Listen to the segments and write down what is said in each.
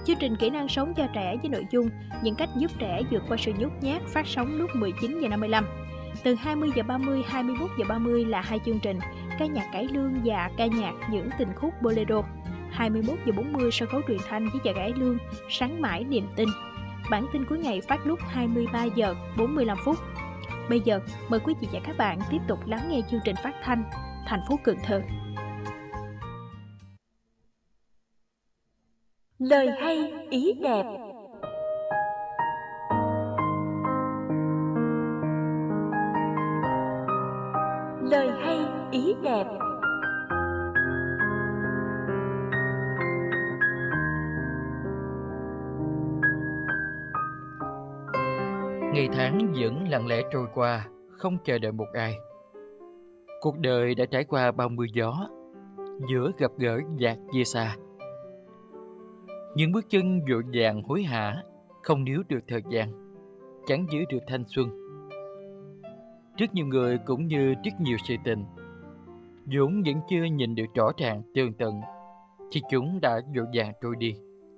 Chương trình Kỹ năng sống cho trẻ với nội dung những cách giúp trẻ vượt qua sự nhút nhát phát sóng lúc 19h55. Từ 20h30, 21h30 là hai chương trình ca nhạc cải lương và ca nhạc những tình khúc bolero. 21h40 sân khấu truyền thanh với chợ cải lương Sáng mãi niềm tin. Bản tin cuối ngày phát lúc 23h45. Bây giờ, mời quý vị và các bạn tiếp tục lắng nghe chương trình phát thanh Thành phố Cần Thơ. Lời hay, ý đẹp. Lời hay, ý đẹp. Ngày tháng vẫn lặng lẽ trôi qua, không chờ đợi một ai. Cuộc đời đã trải qua bao mưa gió, giữa gặp gỡ và chia xa. Những bước chân vội vàng hối hả, không níu được thời gian, chẳng giữ được thanh xuân. Rất nhiều người cũng như rất nhiều sự tình, vốn vẫn chưa nhìn được rõ ràng tường tận, thì chúng đã vội vàng trôi đi.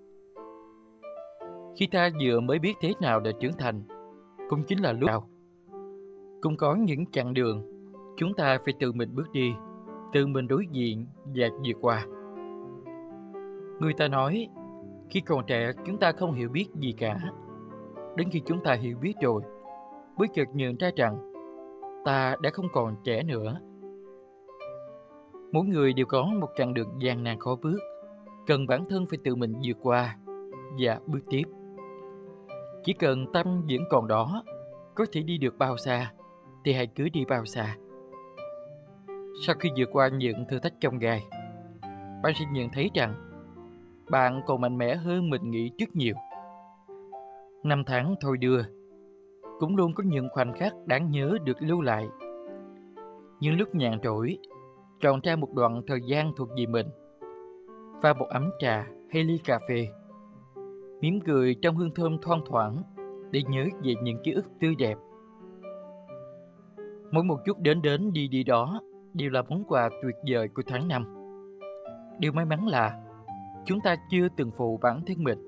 Khi ta vừa mới biết thế nào là trưởng thành, cũng chính là lúc nào cũng có những chặng đường chúng ta phải tự mình bước đi, tự mình đối diện và vượt qua. Người ta nói, khi còn trẻ chúng ta không hiểu biết gì cả. Đến khi chúng ta hiểu biết rồi, mới chợt nhận ra rằng ta đã không còn trẻ nữa. Mỗi người đều có một chặng đường gian nan khó bước, cần bản thân phải tự mình vượt qua và bước tiếp. Chỉ cần tâm vẫn còn đó, có thể đi được bao xa thì hãy cứ đi bao xa. Sau khi vượt qua những thử thách chông gai, bạn sẽ nhận thấy rằng bạn còn mạnh mẽ hơn mình nghĩ rất nhiều. Năm tháng thôi đưa, cũng luôn có những khoảnh khắc đáng nhớ được lưu lại. Những lúc nhàn rỗi, chọn ra một đoạn thời gian thuộc về mình, pha một ấm trà hay ly cà phê, mỉm cười trong hương thơm thoang thoảng để nhớ về những ký ức tươi đẹp. Mỗi một chút đến đến đi đi đó đều là món quà tuyệt vời của tháng năm. Điều may mắn là chúng ta chưa từng phụ bản thân mình.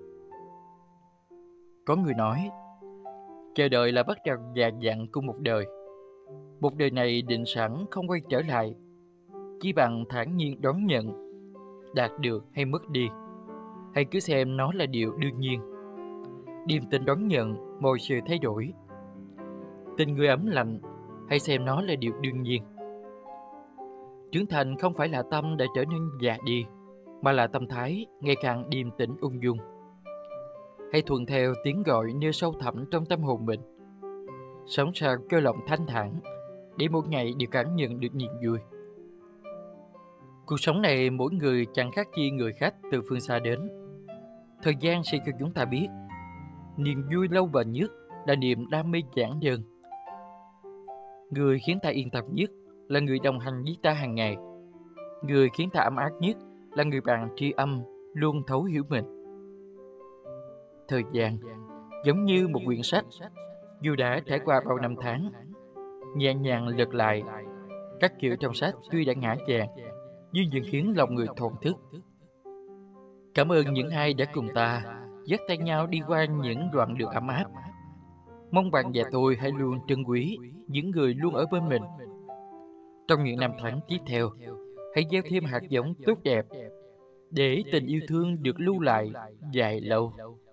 Có người nói, chờ đợi là bắt đầu già dặn của một đời. Một đời này định sẵn không quay trở lại, chỉ bằng thản nhiên đón nhận, đạt được hay mất đi, hãy cứ xem nó là điều đương nhiên. Điềm tĩnh đón nhận mọi sự thay đổi. Tình người ấm lạnh, hãy xem nó là điều đương nhiên. Trưởng thành không phải là tâm đã trở nên già đi, mà là tâm thái ngày càng điềm tĩnh ung dung. Hãy thuận theo tiếng gọi nêu sâu thẳm trong tâm hồn mình, sống sao cho lòng thanh thản, để mỗi ngày đều cảm nhận được niềm vui. Cuộc sống này mỗi người chẳng khác chi người khách từ phương xa đến. Thời gian sẽ cho chúng ta biết, niềm vui lâu bền nhất là niềm đam mê giản đơn. Người khiến ta yên tâm nhất là người đồng hành với ta hàng ngày. Người khiến ta ấm áp nhất là người bạn tri âm luôn thấu hiểu mình. Thời gian giống như một quyển sách, dù đã trải qua bao năm tháng, nhẹ nhàng lật lại, các chữ trong sách tuy đã ngã vàng nhưng vẫn khiến lòng người thổn thức. Cảm ơn những ai đã cùng ta dắt tay nhau đi qua những đoạn đường ấm áp. Mong bạn và tôi hãy luôn trân quý những người luôn ở bên mình. Trong những năm tháng tiếp theo, hãy gieo thêm hạt giống tốt đẹp để tình yêu thương được lưu lại dài lâu.